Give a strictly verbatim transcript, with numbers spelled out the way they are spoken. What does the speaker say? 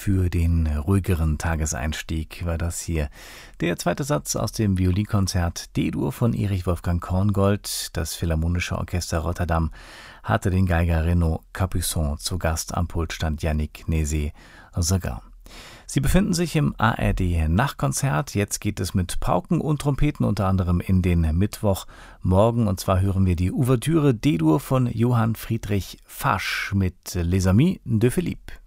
Für den ruhigeren Tageseinstieg war das hier der zweite Satz aus dem Violinkonzert D-Dur von Erich Wolfgang Korngold. Das Philharmonische Orchester Rotterdam hatte den Geiger Renaud Capuçon zu Gast. Am Pult stand Yannick Nézet-Séguin. Sie befinden sich im A R D-Nachtkonzert. Jetzt geht es mit Pauken und Trompeten unter anderem in den Mittwochmorgen. Und zwar hören wir die Ouvertüre D-Dur von Johann Friedrich Fasch mit Les Amis de Philippe.